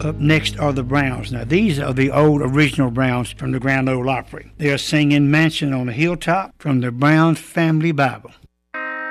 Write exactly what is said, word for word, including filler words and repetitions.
Up next are the Browns. Now, these are the old original Browns from the Grand Ole Opry. They are singing Mansion on a Hilltop from the Browns Family Bible.